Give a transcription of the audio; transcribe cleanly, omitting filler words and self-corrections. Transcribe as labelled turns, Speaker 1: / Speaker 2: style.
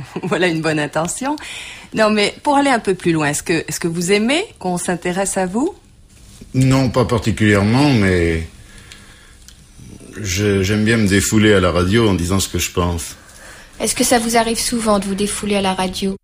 Speaker 1: Voilà une bonne intention. Non, mais pour aller un peu plus loin, est-ce que vous aimez qu'on s'intéresse à vous?
Speaker 2: Non, pas particulièrement, mais j'aime bien me défouler à la radio en disant ce que je pense.
Speaker 3: Est-ce que ça vous arrive souvent de vous défouler à la radio ?